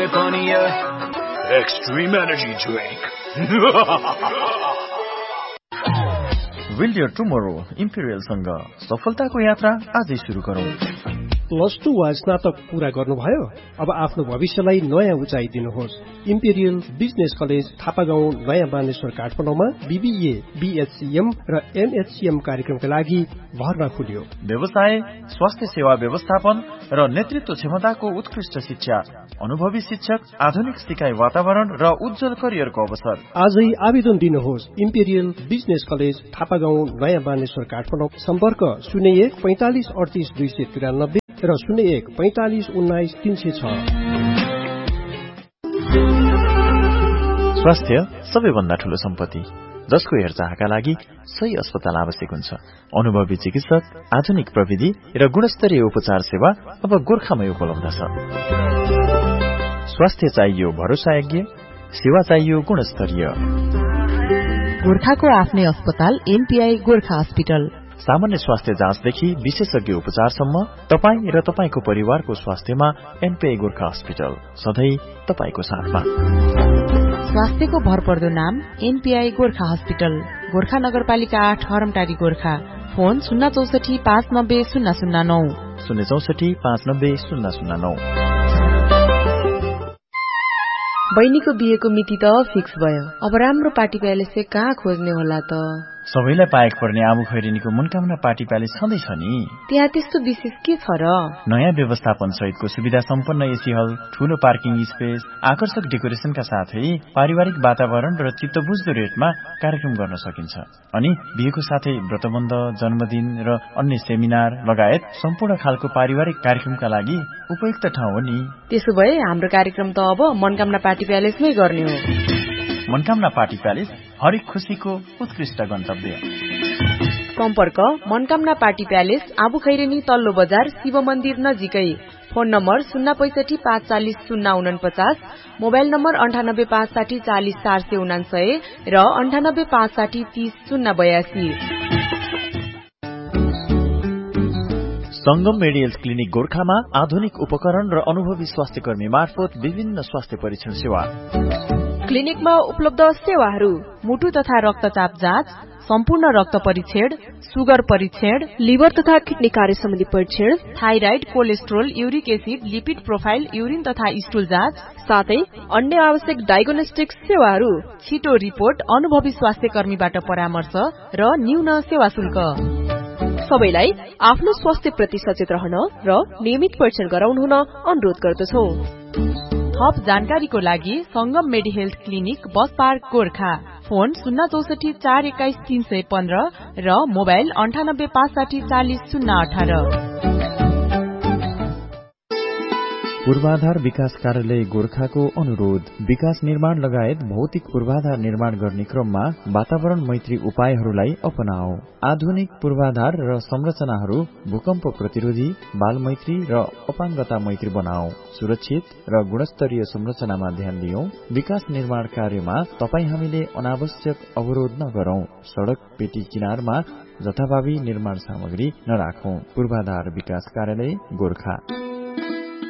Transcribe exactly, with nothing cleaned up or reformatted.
California. Extreme energy drink. Build your tomorrow. Imperial सँग सफलताको यात्रा आजै सुरु गरौँ। प्लस टू वा स्नातक पूरा गर्नुभयो? अब आफ्नो भविष्यलाई नयाँ उचाइ दिनुहोस्। इम्पेरियल बिजनेस कलेज थापागाउँ नयाँ बानेश्वर काठमाडौँमा बीबीए, बीएचसीएम र एमएचसीएम कार्यक्रमका लागि भर्ना खुल्यो। व्यवसाय, स्वास्थ्य सेवा व्यवस्थापन र नेतृत्व क्षमताको उत्कृष्ट शिक्षा, अनुभवी शिक्षक, आधुनिक सिकाइ वातावरण र उज्जवल करियरको अवसर। आजै आवेदन दिनुहोस्। इम्पेरियल बिजनेस कलेज थापागाउँ नयाँ बानेश्वर काठमाडौँ। सम्पर्क शून्य एक पैंतालिस अडतिस दुई सय तिरानब्बे र शून्य एक पैंतालिस उन्नाइस तीन सय छ। स्वास्थ्य सबैभन्दा ठूलो सम्पत्ति, जसको हेरचाहका लागि सही अस्पताल आवश्यक हुन्छ। अनुभवी चिकित्सक, आधुनिक प्रविधि र गुणस्तरीय उपचार सेवा अब गोर्खामै उपलब्ध छ। स्वास्थ्य चाहियो भरोसायोग्य, सेवा चाहियो गुणस्तरीय। गोर्खाको आफ्नै अस्पताल एनपीआई गोर्खा हस्पिटल। सामान्य स्वास्थ्य जाँचदेखि विशेषज्ञ उपचारसम्म तपाईँ र तपाईको परिवारको स्वास्थ्यमा एनपीआई गोर्खा हस्पिटल सधैँ तपाईको साथमा। स्वास्थ्यको भरपर्दो नाम एनपीआई गोर्खा हस्पिटल, गोर्खा नगरपालिका आठ हरमटारी गोर्खा। फोन शून्य चौसठी पाँच नब्बे शून्य शून्य नौ शून्य चौसठी पाँच नब्बे शून्य शून्य नौ। बहिनीको बिहेको मिति त फिक्स भयो। अब राम्रो पार्टी प्यालेस चाहिँ कहाँ खोज्ने होला त? सबैलाई पाएक पर्ने आबु खैरेनीको मनकामना पार्टी प्यालेस छँदैछ नि। त्यहाँ त्यस्तो विशेष के छ र? नयाँ व्यवस्थापन सहितको सुविधा सम्पन्न एसी हल, ठूलो पार्किङ स्पेस, आकर्षक डेकोरेसनका साथै पारिवारिक वातावरण र चित्तबुझ्दो रेटमा कार्यक्रम गर्न सकिन्छ। अनि बिहेको साथै व्रतबन्ध, जन्मदिन र अन्य सेमिनार लगायत सम्पूर्ण खालको पारिवारिक कार्यक्रमका लागि उपयुक्त ठाउँ हो नि। त्यसो भए हाम्रो कार्यक्रम त अब मनकामना पार्टी प्यालेसमै गर्ने हो। मनकामना पार्टी प्यालेस हरेक खुशीको उत्कृष्ट गन्तव्य। सम्पर्क मनकामना पार्टी प्यालेस, आबु खैरेनी तल्लो बजार, शिव मन्दिर नजिकै। फोन नम्बर शून्य पैसठी पाँच चालिस शून्य उनपचास, मोबाइल नम्बर अन्ठानब्बे पाँच साठी चालिस चार सय उनासय र अन्ठानब्बे पाँच साठी तीस शून्य बयासी। संगम मेडिकल क्लिनिक गोर्खामा आधुनिक उपकरण र अनुभवी स्वास्थ्य कर्मी मार्फत विभिन्न स्वास्थ्य परीक्षण सेवा। क्लिनिकमा उपलब्ध सेवाहरू: मुटु तथा रक्तचाप जाँच, सम्पूर्ण रक्त परीक्षण, सुगर परीक्षण, लिभर तथा किडनी कार्य सम्बन्धी परीक्षण, thyroid, cholesterol, uric acid, lipid profile, urine तथा स्टुल जाँच, साथै अन्य आवश्यक डायग्नोस्टिक सेवाहरू। छिटो रिपोर्ट, अनुभवी स्वास्थ्य कर्मीबाट परामर्श र न्यून सेवा शुल्क। सबैलाई आफ्नो स्वास्थ्य प्रति सचेत रहन र नियमित परीक्षण गराउनु हुन अनुरोध गर्दछौं। थप जानकारीको लागि संगम मेडी health clinic, bus park, Gorkha. Phone शून्य चौसठी चार एक्काइस तीन सय पन्ध्र र मोबाइल अन्ठानब्बे पाँच साठी चालिस शून्य अठार। पूर्वाधार विकास कार्यालय गोर्खाको अनुरोध। विकास निर्माण लगायत भौतिक पूर्वाधार निर्माण गर्ने क्रममा वातावरण मैत्री उपायहरूलाई अपनाऊ। आधुनिक पूर्वाधार र संरचनाहरू भूकम्प प्रतिरोधी, बाल मैत्री र अपाङ्गता मैत्री बनाऊ। सुरक्षित र गुणस्तरीय संरचनामा ध्यान दियौं। विकास निर्माण कार्यमा तपाईँ हामीले अनावश्यक अवरोध नगरौं। सड़क पेटी किनारमा जथाभावी निर्माण सामग्री नराखौं। पूर्वाधार विकास कार्यालय गोर्खा।